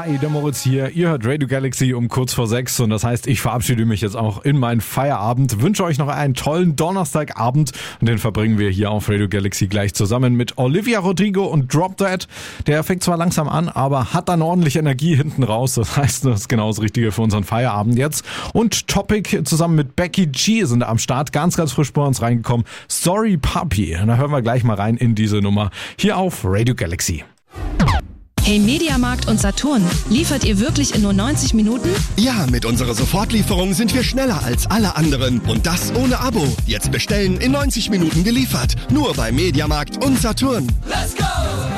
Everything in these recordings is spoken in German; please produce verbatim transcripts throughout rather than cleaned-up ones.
Hi, der Moritz hier. Ihr hört Radio Galaxy um kurz vor sechs und das heißt, ich verabschiede mich jetzt auch in meinen Feierabend. Wünsche euch noch einen tollen Donnerstagabend und den verbringen wir hier auf Radio Galaxy gleich zusammen mit Olivia Rodrigo und Drop Dead. Der fängt zwar langsam an, aber hat dann ordentlich Energie hinten raus. Das heißt, das ist genau das Richtige für unseren Feierabend jetzt. Und Topic zusammen mit Becky G sind am Start, ganz, ganz frisch bei uns reingekommen. Sorry Puppy. Da hören wir gleich mal rein in diese Nummer hier auf Radio Galaxy. Hey Mediamarkt und Saturn, liefert ihr wirklich in nur neunzig Minuten? Ja, mit unserer Sofortlieferung sind wir schneller als alle anderen. Und das ohne Abo. Jetzt bestellen, in neunzig Minuten geliefert. Nur bei Mediamarkt und Saturn. Let's go!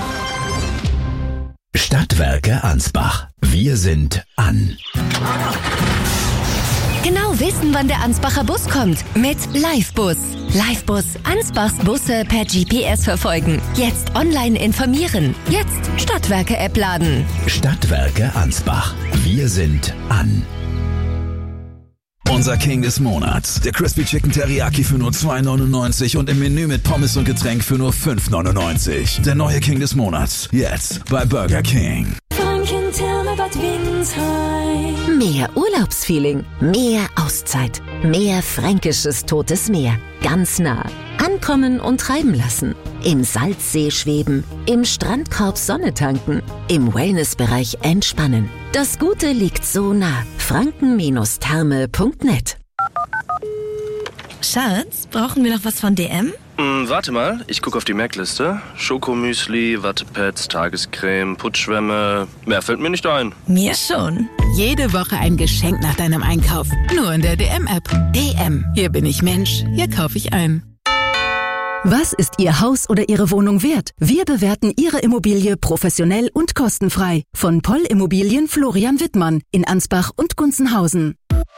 Stadtwerke Ansbach. Wir sind an. Genau wissen, wann der Ansbacher Bus kommt. Mit Livebus. Livebus. Ansbachs Busse per G P S verfolgen. Jetzt online informieren. Jetzt Stadtwerke-App laden. Stadtwerke Ansbach. Wir sind an. Unser King des Monats. Der Crispy Chicken Teriyaki für nur zwei neunundneunzig und im Menü mit Pommes und Getränk für nur fünf neunundneunzig. Der neue King des Monats. Jetzt bei Burger King. Mehr Urlaubsfeeling, mehr Auszeit, mehr fränkisches Totes Meer. Ganz nah. Ankommen und treiben lassen. Im Salzsee schweben, im Strandkorb Sonne tanken, im Wellnessbereich entspannen. Das Gute liegt so nah. franken Therme punkt net. Schatz, brauchen wir noch was von D M? Hm, warte mal, ich gucke auf die Merkliste. Schokomüsli, Wattepads, Tagescreme, Putzschwämme. Mehr fällt mir nicht ein. Mir schon. Jede Woche ein Geschenk nach deinem Einkauf. Nur in der D M-App. D M. Hier bin ich Mensch. Hier kaufe ich ein. Was ist Ihr Haus oder Ihre Wohnung wert? Wir bewerten Ihre Immobilie professionell und kostenfrei. Von Poll Immobilien Florian Wittmann in Ansbach und Gunzenhausen.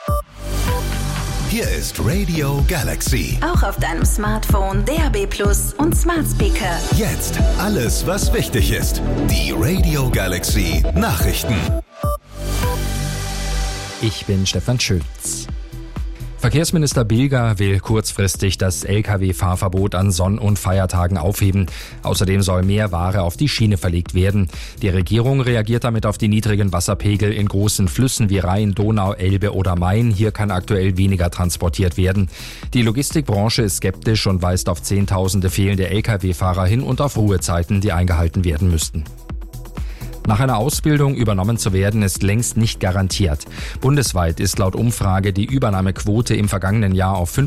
Hier ist Radio Galaxy. Auch auf deinem Smartphone, D A B Plus und Smart Speaker. Jetzt alles, was wichtig ist. Die Radio Galaxy Nachrichten. Ich bin Stefan Schütz. Verkehrsminister Bilger will kurzfristig das L K W-Fahrverbot an Sonn- und Feiertagen aufheben. Außerdem soll mehr Ware auf die Schiene verlegt werden. Die Regierung reagiert damit auf die niedrigen Wasserpegel in großen Flüssen wie Rhein, Donau, Elbe oder Main. Hier kann aktuell weniger transportiert werden. Die Logistikbranche ist skeptisch und weist auf Zehntausende fehlende L K W-Fahrer hin und auf Ruhezeiten, die eingehalten werden müssten. Nach einer Ausbildung übernommen zu werden, ist längst nicht garantiert. Bundesweit ist laut Umfrage die Übernahmequote im vergangenen Jahr auf